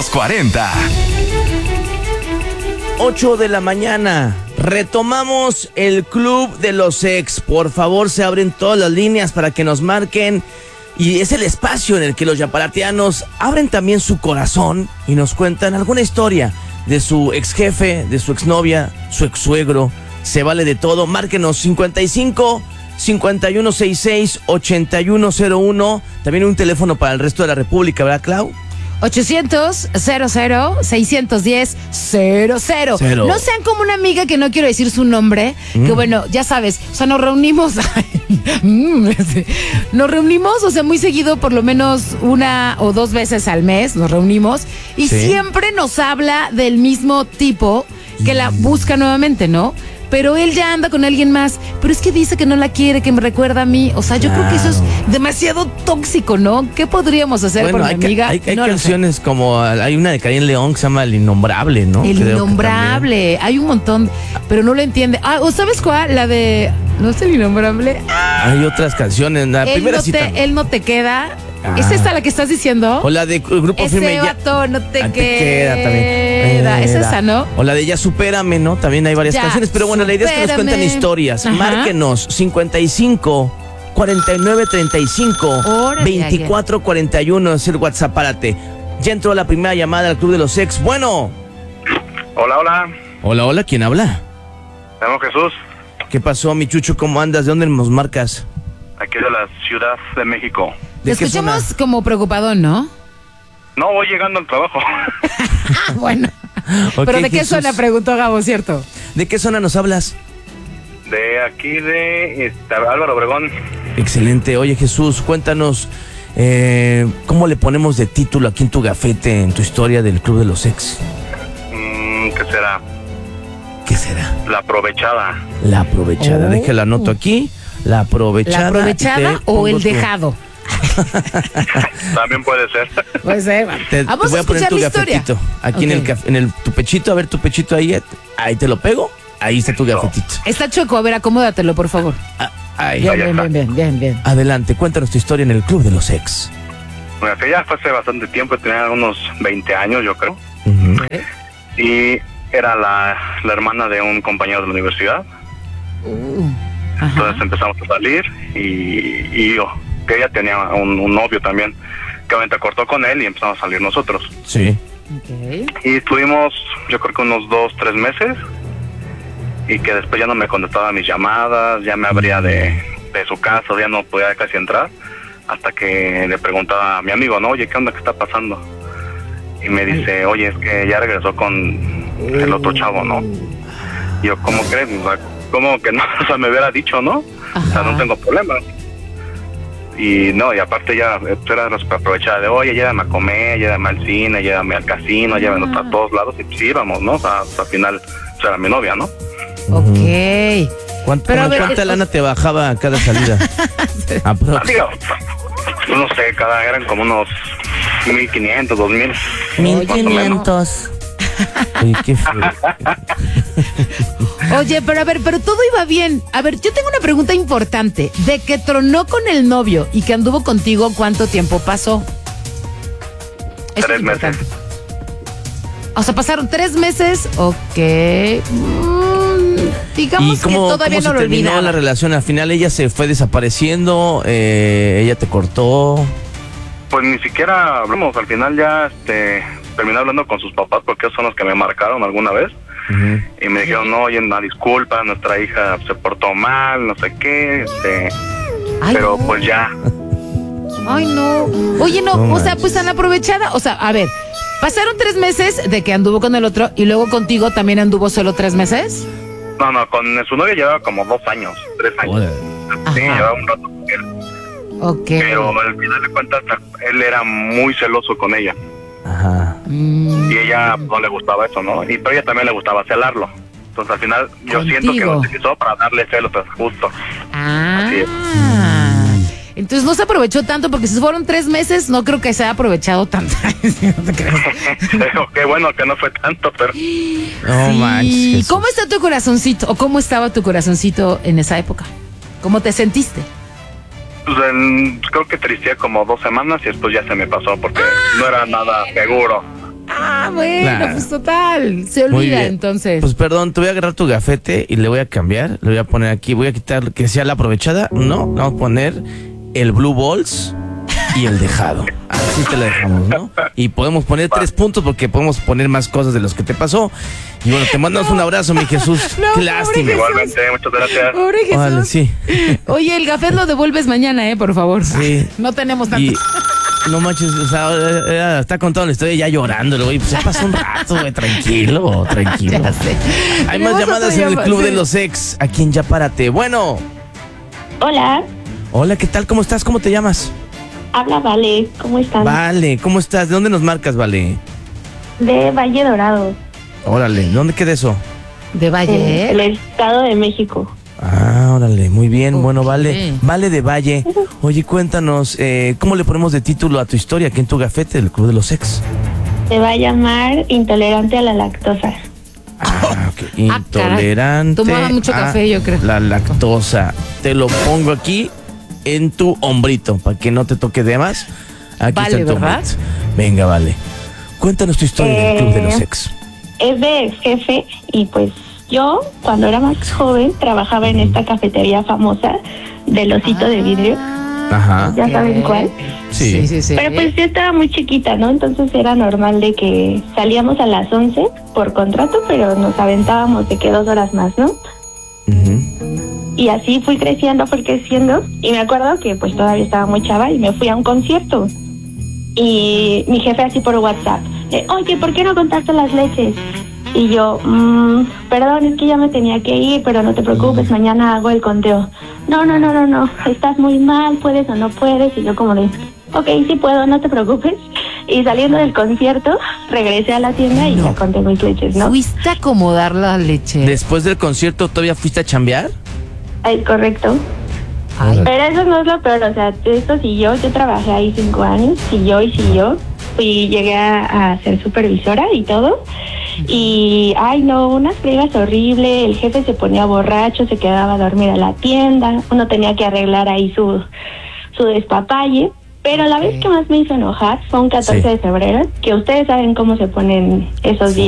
los 40. 8 de la mañana. Retomamos el Club de los Ex. Por favor, se abren todas las líneas para que nos marquen. Y es el espacio en el que los yapalatianos abren también su corazón y nos cuentan alguna historia de su ex jefe, de su exnovia, su ex suegro. Se vale de todo. Márquenos 55 5166 8101. También un teléfono para el resto de la República, ¿verdad, Clau? 800-00-610-00. No sean como una amiga que no quiero decir su nombre, que bueno, ya sabes, o sea, nos reunimos, o sea, muy seguido, por lo menos 1 o 2 veces al mes nos reunimos y siempre nos habla del mismo tipo que la busca nuevamente, ¿no? Pero él ya anda con alguien más, pero es que dice que no la quiere, que me recuerda a mí. O sea, yo creo que eso es demasiado tóxico, ¿no? ¿Qué podríamos hacer por mi amiga? Hay canciones como, hay una de Karin León que se llama El Innombrable, ¿no? El Innombrable, hay un montón, pero no lo entiende. ¿O sabes cuál? La de, ¿no es El Innombrable? Hay otras canciones, la primera cita. Él no te queda. ¿Es esta la que estás diciendo? O la de Grupo Firme. Ese vato no te queda también. Es esa, ¿no? O la de Ya Supérame, ¿no? También hay varias canciones. Pero bueno, la idea es que nos cuentan historias. Ajá. Márquenos 55 49 35 24 41 es el WhatsApp. Párate. Ya entró la primera llamada al Club de los Ex. Bueno. Hola. Hola, ¿quién habla? Me llamo Jesús. ¿Qué pasó, mi chucho? ¿Cómo andas? ¿De dónde nos marcas? Aquí de la Ciudad de México. Te escuchamos como preocupadón, ¿no? No, voy llegando al trabajo. Bueno. Okay, ¿pero de qué Jesús. zona? Preguntó Gabo, ¿cierto? ¿De qué zona nos hablas? De aquí de Álvaro Obregón. Excelente. Oye, Jesús, cuéntanos, ¿cómo le ponemos de título aquí en tu gafete, en tu historia del Club de los Ex? ¿Qué será? ¿Qué será? La aprovechada. La aprovechada. Déjala anoto aquí. La aprovechada. ¿La aprovechada o el dejado? También puede ser. Puede ser. Vamos te voy a poner tu historia. gafetito. Aquí en tu pechito, a ver tu pechito ahí. Ahí te lo pego. Ahí está tu gafetito. Está chueco, a ver, acomódatelo, por favor. Ahí. Bien. Adelante, cuéntanos tu historia en el Club de los Ex. Bueno, que ya fue hace bastante tiempo, tenía unos 20 años, yo creo. Uh-huh. Y era la hermana de un compañero de la universidad. Entonces empezamos a salir y yo, que ella tenía un novio también, que obviamente cortó con él y empezamos a salir nosotros. Sí. Okay. Y estuvimos, yo creo que unos 2-3 meses, y que después ya no me contestaba mis llamadas, ya me abría de su casa, ya no podía casi entrar, hasta que le preguntaba a mi amigo, ¿no? Oye, ¿qué onda? ¿Qué está pasando? Y me dice, oye, es que ya regresó con el otro chavo, ¿no? Y yo, ¿cómo crees? O sea, ¿cómo que no? O sea, me hubiera dicho, ¿no? Ajá. O sea, no tengo problema. Y no, y aparte ya era aprovechada de, oye, llévame a comer, llévame al cine, llévame al casino, llévame a todos lados, y pues íbamos, ¿no? O sea, al final pues, era mi novia, ¿no? Ok. ¿Cuánta lana te bajaba cada salida? Digo, no sé, eran como unos 1,500, 2,000. 1,500. Oye, qué feo. Oye, pero todo iba bien. A ver, yo tengo una pregunta importante. De que tronó con el novio y que anduvo contigo, ¿cuánto tiempo pasó? 3 meses. O sea, pasaron 3 meses. Ok. Digamos que todavía no lo olvidaba. ¿Y cómo se terminó la relación? Al final ella se fue desapareciendo, ella te cortó. Pues ni siquiera hablamos. Al final ya terminé hablando con sus papás, porque ellos son los que me marcaron alguna vez. Uh-huh. Y me dijeron, no, oye, una disculpa, nuestra hija se portó mal, no sé qué, pero no. Pues ya. Ay, no. Oye, no, o sea, pues tan aprovechada. O sea, a ver, pasaron 3 meses de que anduvo con el otro y luego contigo también anduvo solo 3 meses. No, con su novia llevaba como 2 años, 3 años. Sí, llevaba un rato con él. Ok. Pero al final de cuentas, él era muy celoso con ella. Ajá. Y ella no le gustaba eso, ¿no? Pero a ella también le gustaba celarlo. Entonces al final yo siento que lo utilizó para darle celos, pues, justo. Así es. Entonces no se aprovechó tanto, porque si fueron 3 meses, no creo que se haya aprovechado tanto. No te creo. Qué bueno que no fue tanto, pero... No manches. ¿Cómo está tu corazoncito? ¿O cómo estaba tu corazoncito en esa época? ¿Cómo te sentiste? Pues creo que tristeé como 2 semanas y después ya se me pasó, porque no era nada seguro. Bueno, Claro. pues total. Se Muy olvida bien. entonces. Pues perdón, te voy a agarrar tu gafete y le voy a cambiar. Le voy a poner aquí, voy a quitar que sea la aprovechada. No, vamos a poner el Blue Balls y el dejado. Así te la dejamos, ¿no? Y podemos poner 3 puntos porque podemos poner más cosas de los que te pasó. Y bueno, te mandamos un abrazo, mi Jesús. No, Qué pobre lástima. Jesús. Igualmente, muchas gracias. Pobre Jesús. Vale, sí. Oye, el café lo devuelves mañana, por favor. Sí. No tenemos tanto. Y no manches, o sea, está contando la historia ya llorando, güey. Pues ya pasó un rato, güey. Tranquilo, tranquilo. Ya sé. Hay Tenemos más llamadas otra en el llamada, Club sí. de los Ex. Aquí en Ya Párate. Bueno. Hola, Hola, ¿qué tal? ¿Cómo estás? ¿Cómo te llamas? habla Vale, ¿cómo están? Vale, ¿cómo estás? ¿De dónde nos marcas, Vale? De Valle Dorado, Órale, ¿dónde queda eso? De Valle, el Estado de México. Ah, órale, muy bien. Ok. Bueno, Vale, Vale de Valle. Oye, cuéntanos, ¿cómo le ponemos de título a tu historia aquí en tu gafete del Club de los Ex? Se va a llamar Intolerante a la Lactosa. Ah, ok. Intolerante. Tomaba mucho a café, yo creo. La lactosa. Te lo pongo aquí en tu hombrito para que no te toque de más. Aquí Vale, está en tu ¿verdad? hombrito. Venga, Vale. Cuéntanos tu historia del Club de los Ex. Es de ex jefe y pues yo, cuando era más joven, trabajaba en esta cafetería famosa del osito de vidrio. Ajá. ¿Ya saben cuál? Sí. Sí. Pero pues yo estaba muy chiquita, ¿no? Entonces era normal de que salíamos a las 11 por contrato, pero nos aventábamos de que 2 horas más, ¿no? Ujú. Y así fui creciendo y me acuerdo que pues todavía estaba muy chava y me fui a un concierto y mi jefe así por WhatsApp, oye, ¿por qué no contaste las leches? Y yo, perdón, es que ya me tenía que ir, pero no te preocupes, mañana hago el conteo. No, estás muy mal, puedes o no puedes. Y yo como de, ok, sí puedo, no te preocupes. Y saliendo del concierto, regresé a la tienda y ya conté mis leches, ¿no? ¿Fuiste a acomodar la leche? Después del concierto, ¿todavía fuiste a chambear? Es correcto. Ay, Pero eso no es lo peor, o sea, esto siguió, yo trabajé ahí 5 años, siguió, y llegué a ser supervisora y todo, y, ay no, unas friegas horribles, el jefe se ponía borracho, se quedaba a dormir a la tienda, uno tenía que arreglar ahí su despapalle, pero la vez que más me hizo enojar fue un 14 Sí. de febrero, que ustedes saben cómo se ponen esos días.